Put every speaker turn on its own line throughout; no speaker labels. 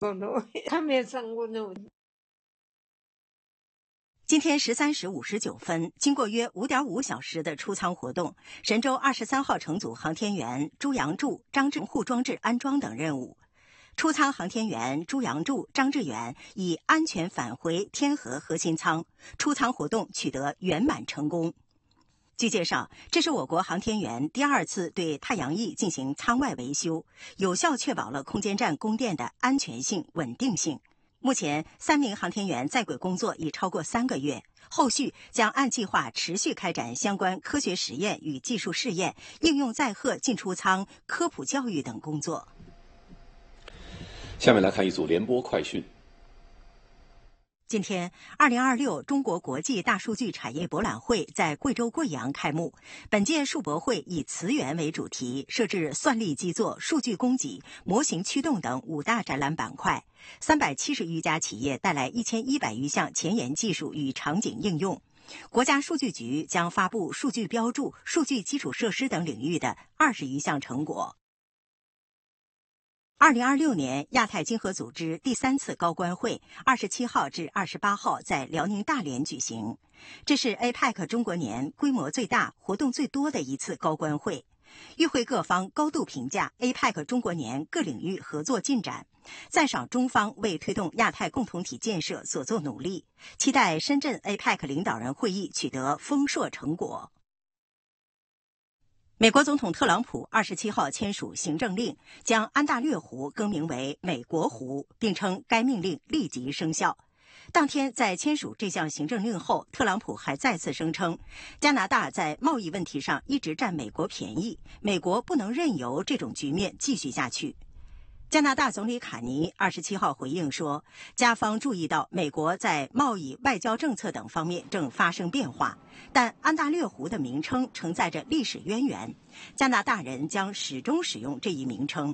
他没有上过那种。
今天13时59分，经过约5.5小时的出舱活动，神舟23号乘组航天员朱杨柱、张志护装置安装等任务。出舱航天员朱杨柱、张志远已安全返回天河核心舱，出舱活动取得圆满成功。据介绍，这是我国航天员第2次对太阳翼进行舱外维修，有效确保了空间站供电的安全性、稳定性。目前，3名航天员在轨工作已超过3个月，后续将按计划持续开展相关科学实验与技术试验、应用载荷进出舱、科普教育等工作。
下面来看一组联播快讯。
今天，2026中国国际大数据产业博览会在贵州贵阳开幕。本届数博会以磁源为主题，设置算力基座、数据供给、模型驱动等5大展览板块，370余家企业带来1100余项前沿技术与场景应用。国家数据局将发布数据标注、数据基础设施等领域的20余项成果。2026年亚太经合组织第3次高官会27号至28号在辽宁大连举行，这是 APEC 中国年规模最大、活动最多的一次高官会。与会各方高度评价 APEC 中国年各领域合作进展，赞赏中方为推动亚太共同体建设所作努力，期待深圳 APEC 领导人会议取得丰硕成果。美国总统特朗普27号签署行政令，将安大略湖更名为美国湖，并称该命令立即生效。当天在签署这项行政令后，特朗普还再次声称，加拿大在贸易问题上一直占美国便宜，美国不能任由这种局面继续下去。加拿大总理卡尼27号回应说，加方注意到美国在贸易、外交政策等方面正发生变化，但安大略湖的名称承载着历史渊源，加拿大人将始终使用这一名称。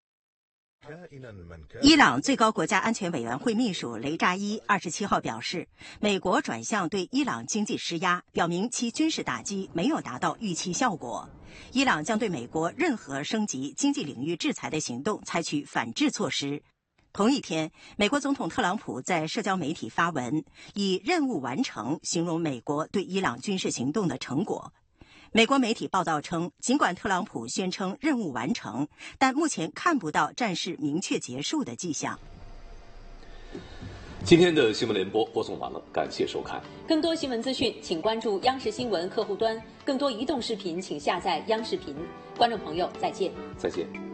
伊朗最高国家安全委员会秘书雷扎伊27号表示，美国转向对伊朗经济施压，表明其军事打击没有达到预期效果。伊朗将对美国任何升级经济领域制裁的行动采取反制措施。同一天，美国总统特朗普在社交媒体发文，以任务完成形容美国对伊朗军事行动的成果。美国媒体报道称，尽管特朗普宣称任务完成，但目前看不到战事明确结束的迹象。
今天的新闻联播播送完了，感谢收看。
更多新闻资讯，请关注央视新闻客户端；更多移动视频，请下载央视频。观众朋友，再见。
再见。